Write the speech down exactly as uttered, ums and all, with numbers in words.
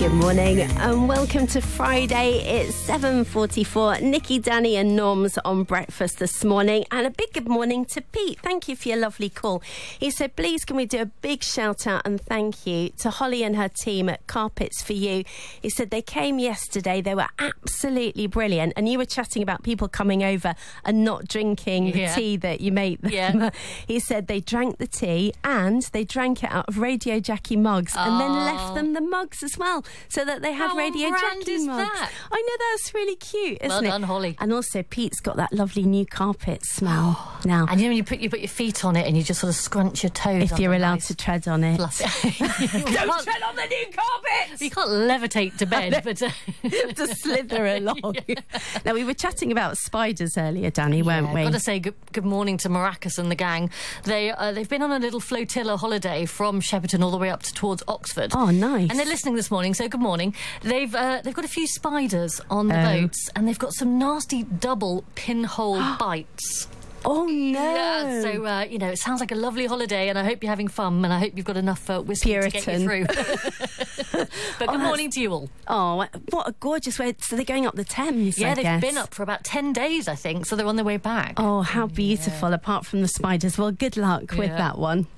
Good morning and welcome to Friday. It's seven forty-four. Nikki, Danny and Norm's on breakfast this morning. And a big good morning to Pete. Thank you for your lovely call. He said, please can we do a big shout out and thank you to Holly and her team at Carpets for You. He said they came yesterday. They were absolutely brilliant. And you were chatting about people coming over and not drinking the Yeah. tea that you make them. Yeah. He said they drank the tea and they drank it out of Radio Jackie mugs and then left them the mugs as well, so that they had How Radio grand Jackie is mugs. that? I know, that's really cute, isn't Well it? done, Holly. And also, Pete's got that lovely new carpet smell now. And you know when you put you put your feet on it and you just sort of scrunch your toes. If you're under allowed nice to tread on it. fluffy. Don't tread on the new carpet! You can't levitate to bed, but uh, to slither along. Now, we were chatting about spiders earlier, Danny, weren't yeah, we? I've got to say good, good morning to Maracas and the gang. They uh, they've been on a little flotilla holiday from Shepperton all the way up to towards Oxford. Oh, nice. And they're listening this morning, so good morning. They've uh, they've got a few spiders on the Oh. boats, and they've got some nasty double pinhole bites. Oh, no. Yeah, so, uh, you know, it sounds like a lovely holiday, and I hope you're having fun, and I hope you've got enough uh, whiskey Puritan. to get you through. But good morning to you all. Oh, what a gorgeous way. So they're going up the Thames, Yeah, I they've guess. been up for about ten days, I think, so they're on their way back. Oh, how beautiful, apart from the spiders. Well, good luck with Yeah. that one.